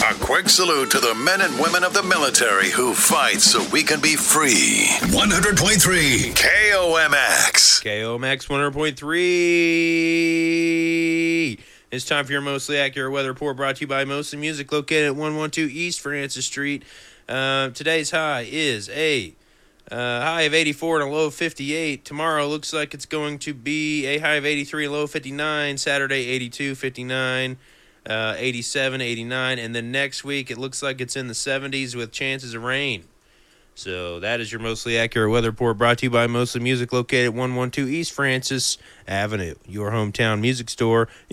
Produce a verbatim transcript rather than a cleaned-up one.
A quick salute to the men and women of the military who fight so we can be free. one hundred point three K O M X. K O M X one hundred point three. It's time for your mostly accurate weather report, brought to you by Mostly Music, located at one twelve East Francis Street. Uh, today's high is a uh, high of eighty-four and a low of fifty-eight. Tomorrow looks like it's going to be a high of eighty-three and a low of fifty-nine. Saturday, eighty-two, fifty-nine, uh, eighty-seven, eighty-nine. And then next week, it looks like it's in the seventies with chances of rain. So that is your mostly accurate weather report, brought to you by Mostly Music, located at one twelve East Francis Avenue, your hometown music store.